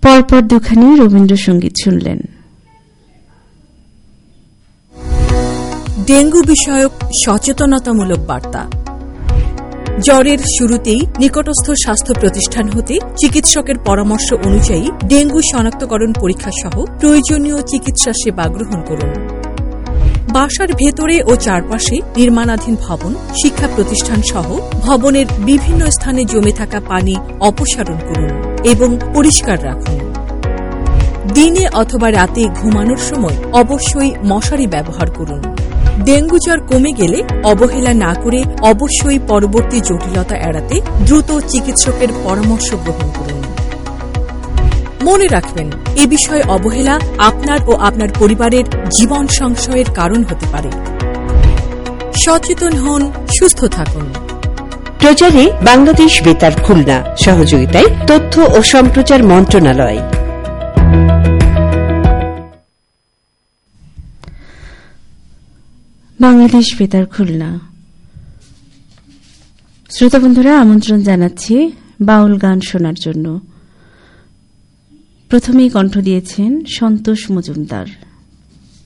পরপর দুখানি রবীন্দ্রসঙ্গীত শুনলেন। ডেঙ্গু বিষয়ক সচেতনতামূলক বার্তা। জ্বরের শুরুতেই নিকটস্থ স্বাস্থ্য প্রতিষ্ঠান হতে চিকিৎসকের পরামর্শ অনুযায়ী ডেঙ্গু শনাক্তকরণ পরীক্ষা সহ প্রয়োজনীয় চিকিৎসা সেবা গ্রহণ করুন। বাসার ভেতরে ও চারপাশে নির্মাণাধীন ভবন, শিক্ষা প্রতিষ্ঠান সহ ভবনের বিভিন্ন স্থানে জমে থাকা পানি অপসারণ করুন এবং পরিষ্কার রাখুন। দিনে অথবা রাতে ঘুমানোর সময় অবশ্যই মশারি ব্যবহার করুন। ডেঙ্গু জ্বর কমে গেলে অবহেলা না করে অবশ্যই পরবর্তী জটিলতা এড়াতে দ্রুত চিকিৎসকের পরামর্শ গ্রহণ করুন। মনে রাখবেন, এ বিষয়ে অবহেলা আপনার ও আপনার পরিবারের জীবন সংশয়ের কারণ হতে পারে। সচেতন হন, সুস্থ থাকুন। প্রচারে বাংলাদেশ বেতার খুলনা, সহযোগিতায় তথ্য ও সম্প্রচার মন্ত্রণালয়। বাংলাদেশ বেতার খুলনা। শ্রোতা বন্ধুরা, আমন্ত্রণ জানাচ্ছি বাউল গান শোনার জন্য। প্রথমেই কণ্ঠ দিয়েছেন সন্তোষ মজুমদার।